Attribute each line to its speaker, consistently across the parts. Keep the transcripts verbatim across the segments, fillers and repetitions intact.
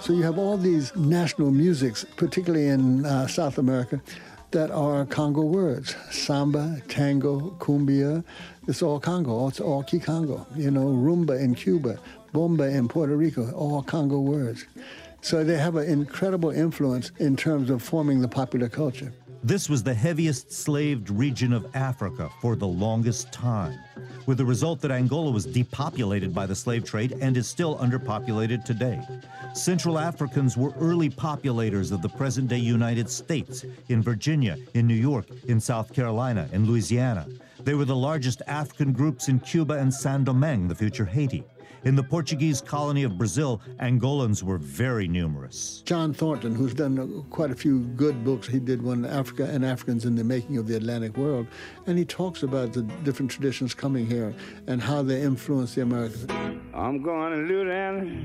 Speaker 1: So you have all these national musics, particularly in uh, South America, that are Congo words. Samba, tango, cumbia, it's all Congo, it's all Kikongo. You know, rumba in Cuba, bomba in Puerto Rico, all Congo words. So they have an incredible influence in terms of forming the popular culture.
Speaker 2: This was the heaviest slaved region of Africa for the longest time, with the result that Angola was depopulated by the slave trade and is still underpopulated today. Central Africans were early populators of the present-day United States, in Virginia, in New York, in South Carolina, in Louisiana. They were the largest African groups in Cuba and Saint-Domingue, the future Haiti. In the Portuguese colony of Brazil, Angolans were very numerous.
Speaker 1: John Thornton, who's done quite a few good books, he did one, Africa and Africans in the Making of the Atlantic World, and he talks about the different traditions coming here and how they influence the Americans.
Speaker 3: I'm going to Louisiana.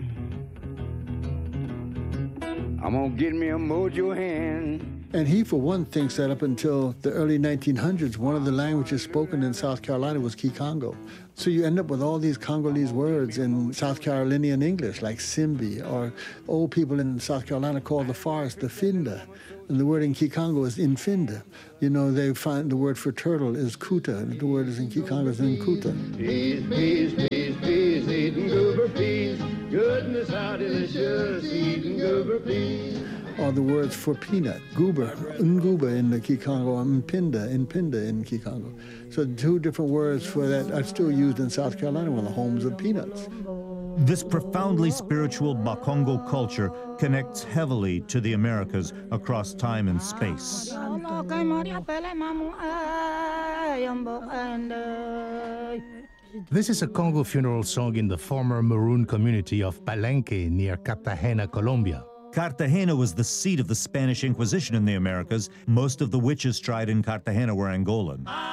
Speaker 3: I'm going to get me a mojo hand.
Speaker 1: And he, for one, thinks that up until the early nineteen hundreds, one of the languages spoken in South Carolina was Kikongo. So you end up with all these Congolese words in South Carolinian English, like Simbi, or old people in South Carolina call the forest the Finda, and the word in Kikongo is Infinda. You know, they find the word for turtle is Kuta, and the word is in Kikongo is Nkuta.
Speaker 4: Peas, peas, peas, peas, eating goober peas. Goodness, how delicious, eating goober peas.
Speaker 1: Are the words for peanut, goober, nguba in the Kikongo, and mpinda, impinda in Kikongo. So two different words for that are still used in South Carolina, one of the homes of peanuts.
Speaker 2: This profoundly spiritual Bakongo culture connects heavily to the Americas across time and space.
Speaker 5: This is a Congo funeral song in the former Maroon community of Palenque near Cartagena, Colombia.
Speaker 2: Cartagena was the seat of the Spanish Inquisition in the Americas. Most of the witches tried in Cartagena were Angolan.